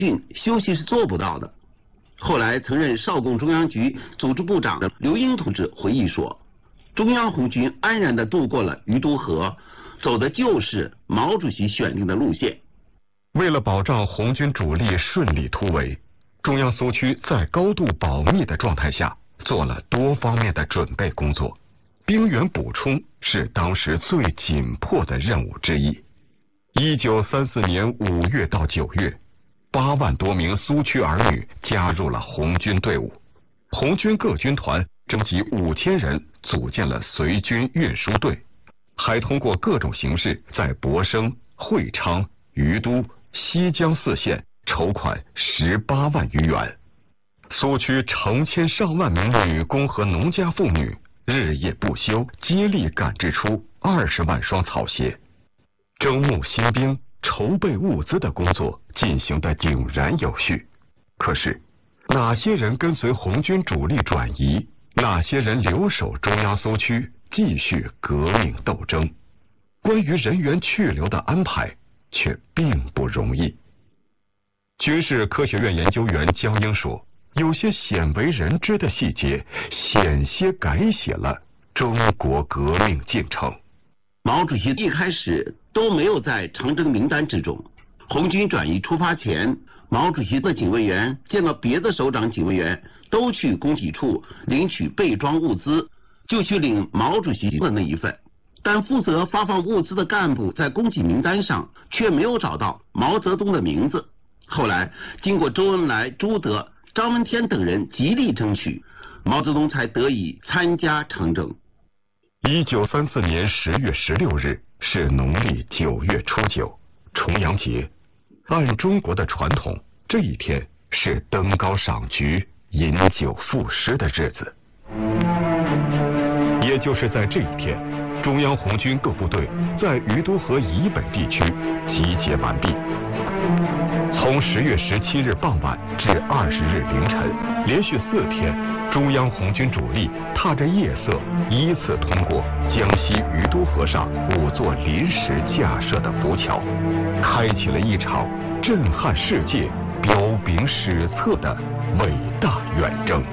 军休息是做不到的。后来曾任少共中央局组织部长的刘英同志回忆说，中央红军安然地渡过了于都河，走的就是毛主席选定的路线。 为了保障红军主力顺利突围，中央苏区在高度保密的状态下做了多方面的准备工作，兵员补充是当时最紧迫的任务之一。1934年5月到9月，8万多名苏区儿女加入了红军队伍，红军各军团征集5000人组建了随军运输队，还通过各种形式在博生、会昌、于都、西江4县筹款18万余元。苏区成千上万名女工和农家妇女日夜不休，接力赶制出20万双草鞋。征募新兵、筹备物资的工作进行得井然有序。可是，哪些人跟随红军主力转移，哪些人留守中央苏区继续革命斗争？关于人员去留的安排却并不容易。军事科学院研究员江英说，有些鲜为人知的细节险些改写了中国革命进程。 毛主席一开始都没有在长征名单之中。红军转移出发前，毛主席的警卫员见到别的首长警卫员都去供给处领取备装物资，就去领毛主席的那一份。但负责发放物资的干部在供给名单上却没有找到毛泽东的名字。后来经过周恩来、朱德、张闻天等人极力争取，毛泽东才得以参加长征。 1934年10月16日是农历9月初9，重阳节。按中国的传统，这一天是登高赏菊、饮酒赋诗的日子。也就是在这一天，中央红军各部队在于都河以北地区集结完毕。从10月17日傍晚至20日凌晨，连续4天，中央红军主力踏着夜色，依次通过江西于都河上5座临时架设的浮桥，开启了一场震撼世界、彪炳史册的伟大远征。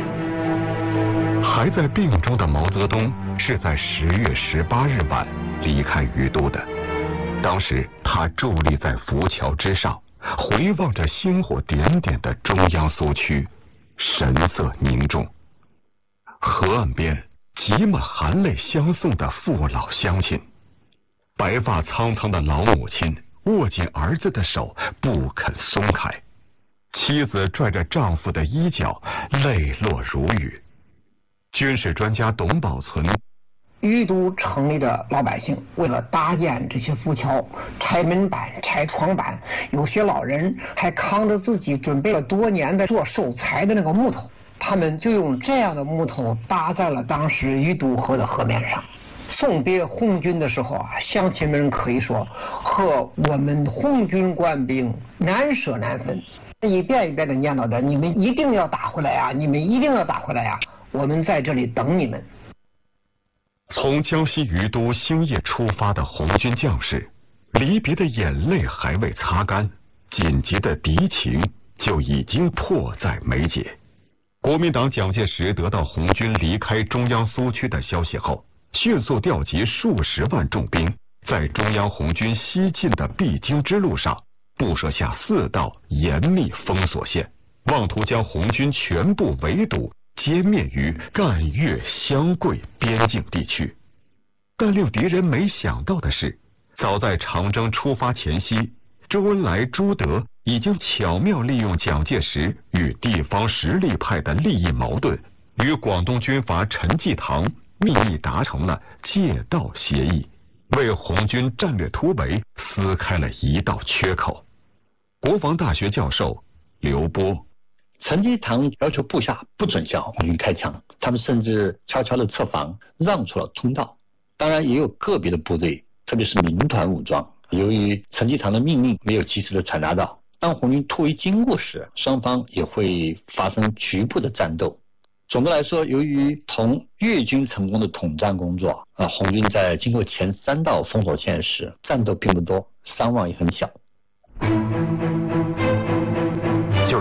还在病中的毛泽东是在10月18日晚离开于都的。当时他伫立在浮桥之上，回望着星火点点的中央苏区，神色凝重。河岸边挤满含泪相送的父老乡亲，白发苍苍的老母亲握紧儿子的手不肯松开，妻子拽着丈夫的衣角，泪落如雨。军事专家董宝存， 于都城里的老百姓为了搭建这些浮桥，拆门板、拆床板，有些老人还扛着自己准备了多年的做寿材的那个木头，他们就用这样的木头搭在了当时于都河的河面上。送别红军的时候啊，乡亲们可以说和我们红军官兵难舍难分，一遍一遍的念叨着：你们一定要打回来呀！你们一定要打回来呀！我们在这里等你们。 从江西于都星夜出发的红军将士，离别的眼泪还未擦干，紧急的敌情就已经迫在眉睫。国民党蒋介石得到红军离开中央苏区的消息后，迅速调集数十万重兵，在中央红军西进的必经之路上布设下4道严密封锁线，妄图将红军全部围堵歼灭于赣粤湘桂边境地区。但令敌人没想到的是，早在长征出发前夕，周恩来、朱德已经巧妙利用蒋介石与地方实力派的利益矛盾，与广东军阀陈济棠秘密达成了借道协议，为红军战略突围撕开了一道缺口。国防大学教授刘波， 陈济棠要求部下不准向红军开枪，他们甚至悄悄的设防，让出了通道。当然也有个别的部队，特别是民团武装，由于陈济棠的命令没有及时的传达到，当红军突围经过时，双方也会发生局部的战斗。总的来说，由于同粤军成功的统战工作，红军在经过前3道封锁线时，战斗并不多，伤亡也很小。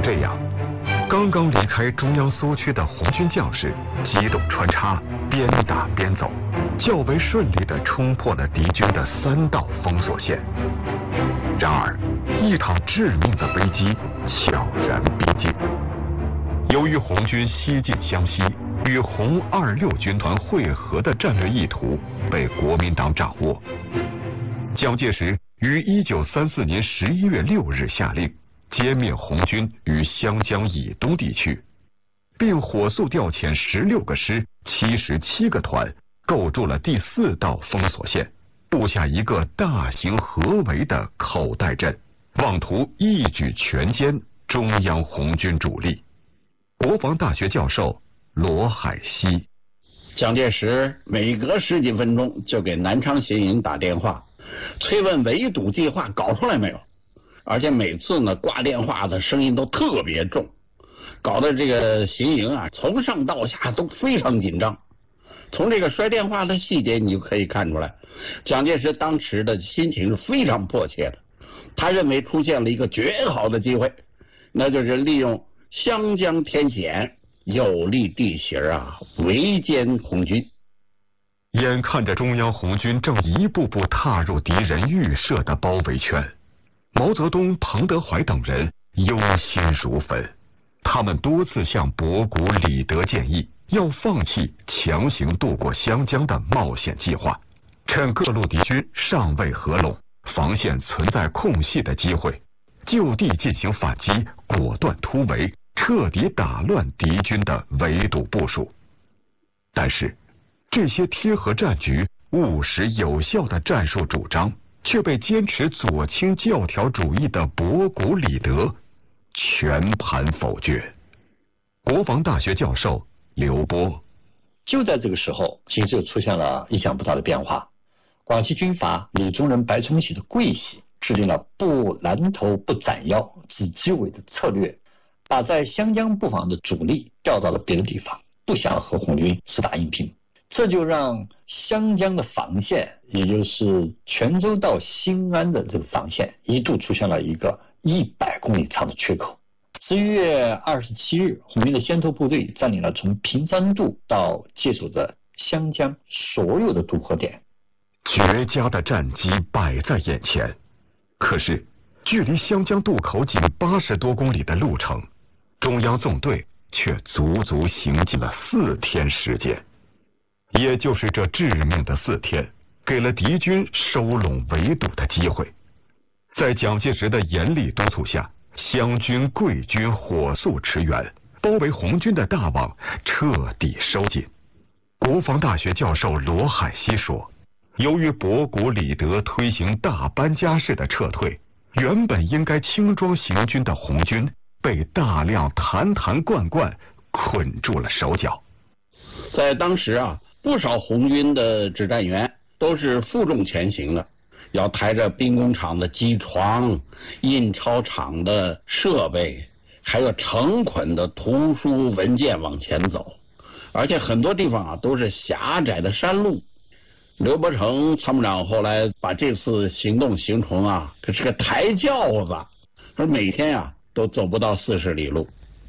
这样，刚刚离开中央苏区的红军将士机动穿插，边打边走，较为顺利地冲破了敌军的3道封锁线。然而，一场致命的危机悄然逼近。由于红军西进湘西，与红26军团会合的战略意图被国民党掌握，蒋介石于1934年11月6日下令歼灭红军于湘江以东地区，并火速调遣16个师、77个团，构筑了第4道封锁线，布下一个大型合围的口袋阵，妄图一举全歼中央红军主力。国防大学教授罗海西： 蒋介石每隔10几分钟就给南昌行营打电话，催问围堵计划搞出来没有，而且每次呢挂电话的声音都特别重，搞得这个行营啊从上到下都非常紧张。从这个摔电话的细节你就可以看出来，蒋介石当时的心情是非常迫切的。他认为出现了一个绝好的机会，那就是利用湘江天险，有利地形啊，围歼红军。 眼看着中央红军正一步步踏入敌人预设的包围圈，毛泽东、彭德怀等人忧心如焚。他们多次向博古、李德建议要放弃强行渡过湘江的冒险计划，趁各路敌军尚未合拢，防线存在空隙的机会，就地进行反击，果断突围，彻底打乱敌军的围堵部署。但是，这些贴合战局、务实有效的战术主张，却被坚持左倾教条主义的博古、李德全盘否决。国防大学教授刘波： 就在这个时候，形势又出现了意想不到的变化。广西军阀李宗仁、白崇禧的桂系制定了不拦头不斩腰只击尾的策略，把在湘江布防的主力调到了别的地方，不想和红军厮打硬拼。这就让湘江的防线，也就是泉州到新安的这个防线，一度出现了一个100公里长的缺口。11月27日，红军的先头部队占领了从平山渡到界守着湘江所有的渡河点。 绝佳的战机摆在眼前，可是距离湘江渡口仅80多公里的路程，中央纵队却足足行进了4天时间。也就是这致命的4天，给了敌军收拢围堵的机会。在蒋介石的严厉督促下，湘军、桂军火速驰援，包围红军的大网彻底收紧。国防大学教授罗海西说，由于博古、李德推行大搬家式的撤退，原本应该轻装行军的红军被大量坛罐捆住了手脚。 在当时啊，不少红军的指战员都是负重前行的，要抬着兵工厂的机床、印钞厂的设备，还有成捆的图书文件往前走，而且很多地方啊都是狭窄的山路。刘伯承参谋长后来把这次行动形容啊，可是个抬轿子，说每天啊都走不到40里路。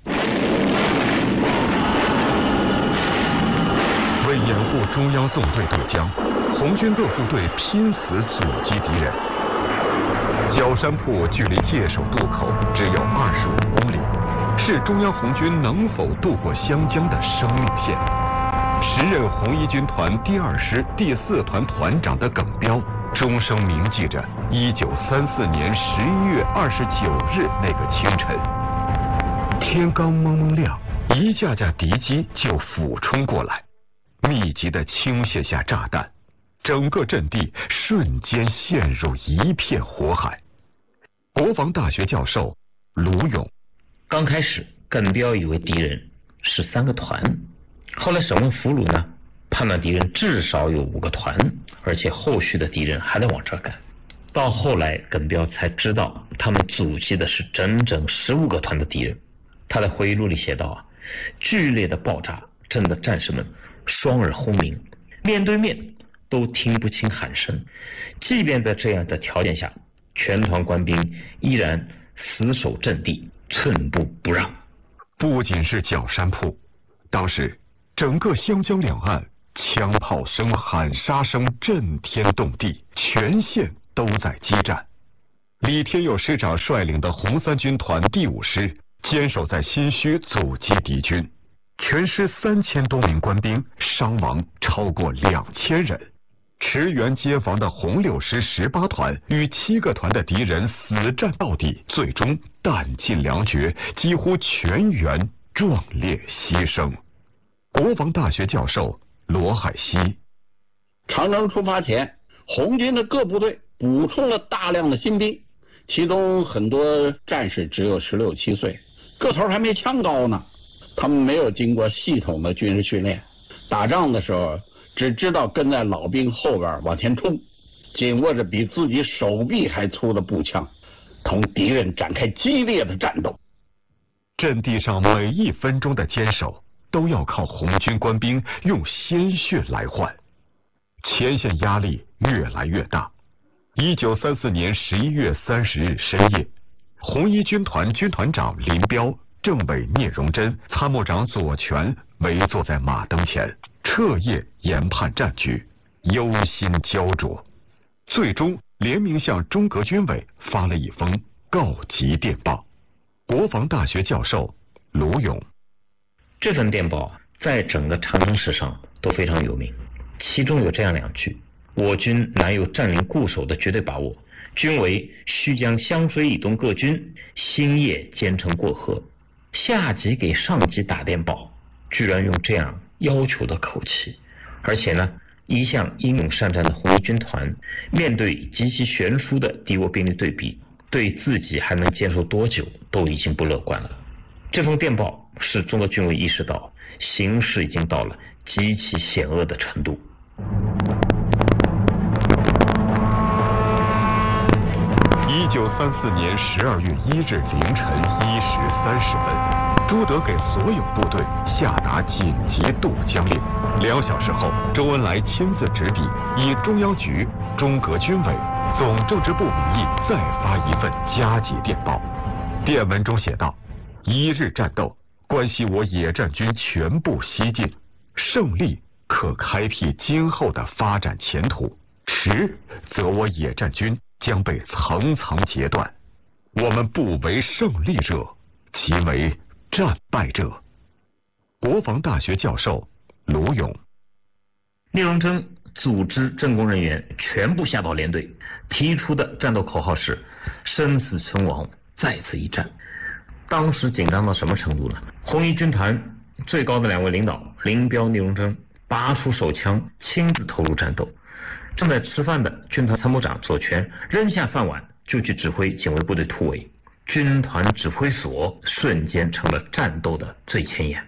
为掩护中央纵队渡江，红军各部队拼死阻击敌人。小山铺距离界守渡口只有25公里，是中央红军能否渡过湘江的生命线。时任红一军团第2师第4团团长的耿彪，终生铭记着1934年11月29日那个清晨。天刚蒙蒙亮，一架架敌机就俯冲过来，密集地倾泻下炸弹，整个阵地瞬间陷入一片火海。国防大学教授卢勇： 刚开始耿彪以为敌人是3个团，后来审问俘虏呢，判断敌人至少有5个团，而且后续的敌人还在往这赶。到后来耿彪才知道，他们阻击的是整整15个团的敌人。他在回忆录里写道啊，剧烈的爆炸震得战士们双耳轰鸣，面对面都听不清喊声。即便在这样的条件下，全团官兵依然死守阵地， 寸步不让。 不仅是小山铺，当时整个湘江两岸枪炮声、喊杀声震天动地，全县都在激战。李天佑师长率领的红三军团第5师坚守在新圩阻击敌军，全师3000多名官兵，伤亡超过2000人。驰援接防的红6师18团与7个团的敌人死战到底，最终弹尽粮绝，几乎全员壮烈牺牲。国防大学教授罗海西： 长征出发前，红军的各部队补充了大量的新兵，其中很多战士只有16、17岁，个头还没枪高呢。他们没有经过系统的军事训练，打仗的时候只知道跟在老兵后边往前冲，紧握着比自己手臂还粗的步枪，同敌人展开激烈的战斗。 阵地上每1分钟的坚守都要靠红军官兵用鲜血来换，前线压力越来越大。1934年11月30日深夜，红一军团军团长林彪、政委聂荣臻、参谋长左权围坐在马灯前，彻夜研判战局，忧心焦灼。最终联名向中革军委发了一封告急电报。国防大学教授卢勇： 这份电报在整个长征史上都非常有名，其中有这样2句：我军难有占领固守的绝对把握，军委须将湘水以东各军星夜兼程过河。下级给上级打电报，居然用这样要求的口气，而且呢，一向英勇善战的红一军团，面对极其悬殊的敌我兵力对比，对自己还能坚守多久都已经不乐观了。这封电报使中国军委意识到形势已经到了极其险恶的程度。 1934年12月1日凌晨1时30分，朱德给所有部队下达紧急渡江令。2小时后，周恩来亲自执笔，以中央局、中革军委、总政治部名义再发一份加急电报。电文中写道：1日战斗关系我野战军全部西进，胜利可开辟今后的发展前途，迟则我野战军将被层层截断，我们不为胜利者，即为战败者。国防大学教授卢勇： 聂荣臻组织政工人员全部下到连队，提出的战斗口号是生死存亡，在此一战。当时紧张到什么程度呢？红一军团最高的2位领导林彪、聂荣臻拔出手枪，亲自投入战斗。正在吃饭的军团参谋长左权扔下饭碗就去指挥警卫部队突围，军团指挥所瞬间成了战斗的最前沿。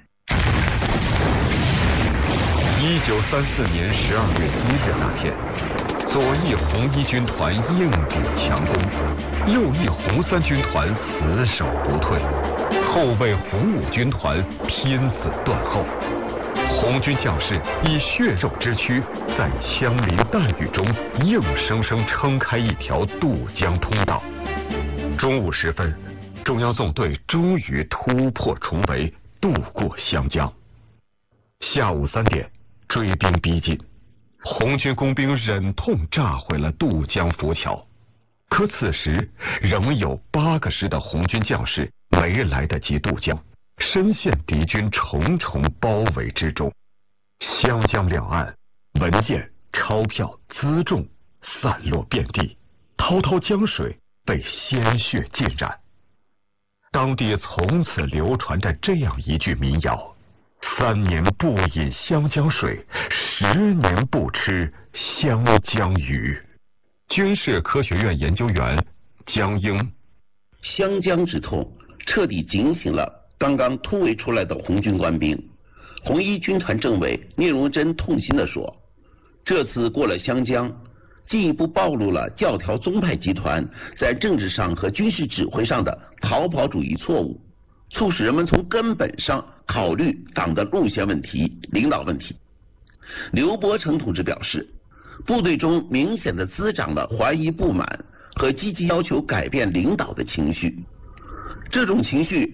1934年12月1日那天，左翼红一军团硬抵强攻，右翼红三军团死守不退，后卫红五军团拼死断后。红军将士以血肉之躯，在枪林弹雨中硬生生撑开一条渡江通道。中午时分，中央纵队终于突破重围，渡过湘江。下午3点，追兵逼近，红军工兵忍痛炸毁了渡江浮桥。可此时仍有8个师的红军将士没来得及渡江，深陷敌军重重包围之中。湘江两岸，文件、钞票、辎重散落遍地，滔滔江水被鲜血浸染。当地从此流传着这样一句民谣：3年不饮湘江水，10年不吃湘江鱼。军事科学院研究员江英： 湘江之痛彻底警醒了刚刚突围出来的红军官兵。红一军团政委聂荣臻痛心地说，这次过了湘江，进一步暴露了教条宗派集团在政治上和军事指挥上的逃跑主义错误，促使人们从根本上考虑党的路线问题、领导问题。刘伯承同志表示，部队中明显的滋长了怀疑、不满和积极要求改变领导的情绪。 这种情绪